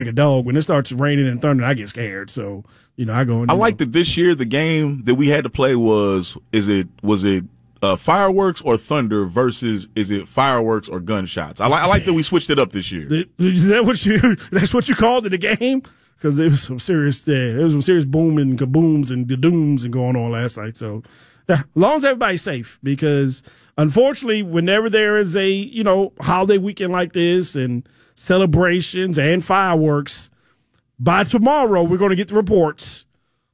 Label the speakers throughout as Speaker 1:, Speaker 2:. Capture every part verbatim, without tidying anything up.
Speaker 1: a dog. When it starts raining and thundering, I get scared. So, you know, I go. And,
Speaker 2: I like that this year the game that we had to play was is it was it uh, fireworks or thunder versus is it fireworks or gunshots? I like I like that we switched it up this year.
Speaker 1: Is that what you? That's what you called it, a game? Because it was some serious, uh, it was some serious booming, kabooms and dooms and going on last night. So, yeah, as long as everybody's safe, because unfortunately, whenever there is a you know holiday weekend like this and celebrations and fireworks, by tomorrow we're going to get the reports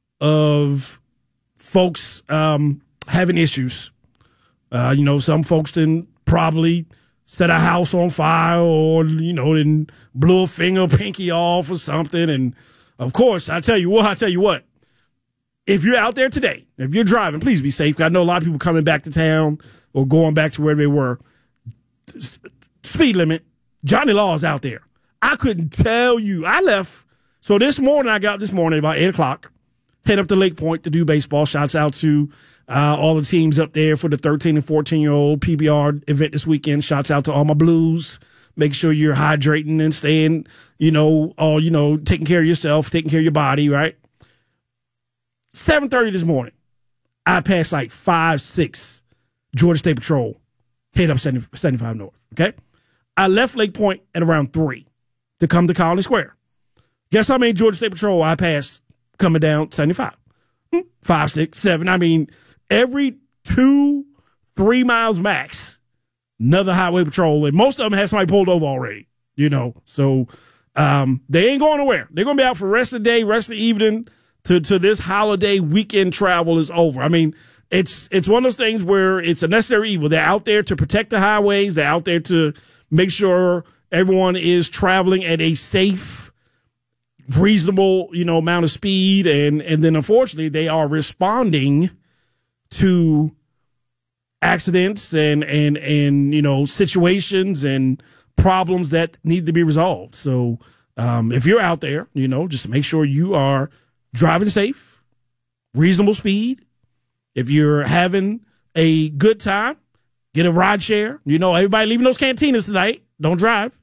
Speaker 1: of folks um, having issues. Uh, you know, some folks didn't probably set a house on fire or, you know, then blew a finger, pinky off or something. And, of course, I tell you what, I tell you what, if you're out there today, if you're driving, please be safe. I know a lot of people coming back to town or going back to where they were. Speed limit. Johnny Law is out there. I couldn't tell you. I left. So this morning, I got up this morning about eight o'clock, head up to Lake Point to do baseball. Shouts out to uh, all the teams up there for the thirteen and fourteen-year-old P B R event this weekend. Shouts out to all my Blues. Make sure you're hydrating and staying, you know, all, you know, taking care of yourself, taking care of your body, right? seven thirty this morning, I passed like five, six Georgia State Patrol, head up seventy, seventy-five North, okay? I left Lake Point at around three to come to Colony Square. Guess how many Georgia State Patrol I passed coming down seventy-five? Hmm, five, six, seven. I mean, every two, three miles max, another highway patrol, and most of them had somebody pulled over already, you know. So um, they ain't going nowhere. They're going to be out for the rest of the day, rest of the evening, to, to this holiday weekend travel is over. I mean, it's it's one of those things where it's a necessary evil. They're out there to protect the highways. They're out there to make sure everyone is traveling at a safe, reasonable, you know, amount of speed. And, and then, unfortunately, they are responding to accidents and, and, and, you know, situations and problems that need to be resolved. So um, if you're out there, you know, just make sure you are driving safe, reasonable speed. If you're having a good time, get a ride share. You know, everybody leaving those cantinas tonight. Don't drive.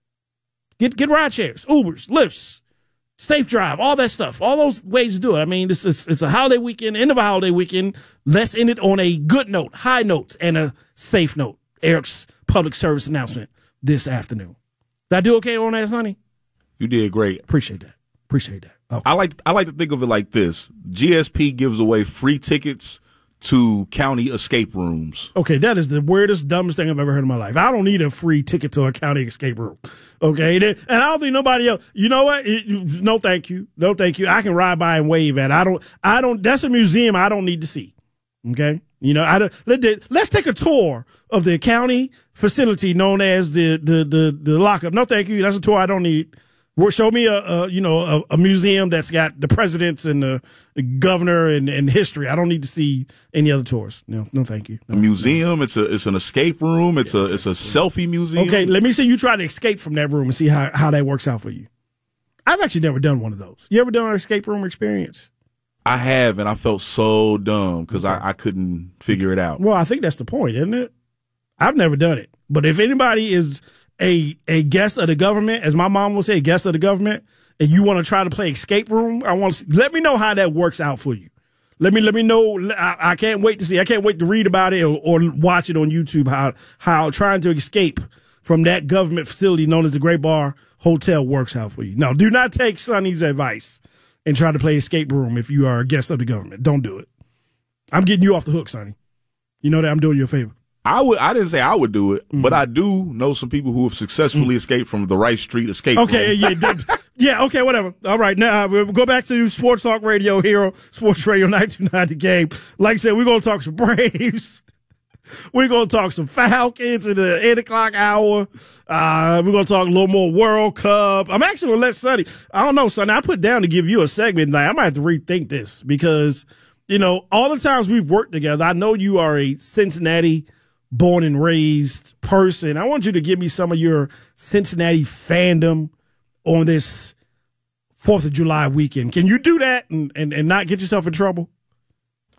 Speaker 1: Get get ride shares, Ubers, Lyfts, safe drive, all that stuff. All those ways to do it. I mean, this is it's a holiday weekend, end of a holiday weekend. Let's end it on a good note, high notes, and a safe note. Eric's public service announcement this afternoon. Did I do okay on that, Sonny?
Speaker 2: You did great.
Speaker 1: Appreciate that. Appreciate that. Okay.
Speaker 2: I like I like to think of it like this. G S P gives away free tickets to county escape rooms.
Speaker 1: Okay, that is the weirdest, dumbest thing I've ever heard in my life. I don't need a free ticket to a county escape room. Okay, and I don't think nobody else. You know what? No, thank you. No, thank you. I can ride by and wave at. I don't. I don't. That's a museum I don't need to see. Okay, you know. I don't, let, let's take a tour of the county facility known as the the the the lockup. No, thank you. That's a tour I don't need. Show me a, a you know a, a museum that's got the presidents and the, the governor and, and history. I don't need to see any other tours. No, no, thank you. No,
Speaker 2: a museum.
Speaker 1: No.
Speaker 2: It's a it's an escape room. It's yeah, a it's a selfie museum.
Speaker 1: Okay, let me see you try to escape from that room and see how, how that works out for you. I've actually never done one of those. You ever done an escape room experience?
Speaker 2: I have, and I felt so dumb because okay. I, I couldn't figure it out.
Speaker 1: Well, I think that's the point, isn't it? I've never done it, but if anybody is A a guest of the government, as my mom would say, a guest of the government, and you want to try to play escape room, I want to let me know how that works out for you. Let me let me know. I, I can't wait to see. I can't wait to read about it or, or watch it on YouTube. How how trying to escape from that government facility known as the Great Bar Hotel works out for you. No, do not take Sonny's advice and try to play escape room if you are a guest of the government. Don't do it. I'm getting you off the hook, Sonny. You know that I'm doing you a favor.
Speaker 2: I would. I didn't say I would do it, mm-hmm. but I do know some people who have successfully mm-hmm. escaped from the Rice Street escape
Speaker 1: okay,
Speaker 2: room.
Speaker 1: yeah, yeah, okay, whatever. All right, now we'll go back to Sports Talk Radio here, Sports Radio nine two nine The Game. Like I said, we're going to talk some Braves. We're going to talk some Falcons in the eight o'clock hour. Uh, we're going to talk a little more World Cup. I'm actually going to let Sonny, I don't know, Sonny, I put down to give you a segment tonight. I might have to rethink this because, you know, all the times we've worked together, I know you are a Cincinnati born and raised person. I want you to give me some of your Cincinnati fandom on this fourth of July weekend. Can you do that and, and, and not get yourself in trouble?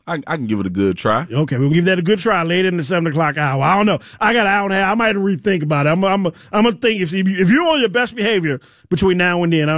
Speaker 2: I, I can give it a good try.
Speaker 1: Okay, we'll give that a good try later in the seven o'clock hour. I don't know. I got an hour and a half. I might have to rethink about it. I'm, I'm, I'm gonna think if you, if you're on your best behavior between now and then,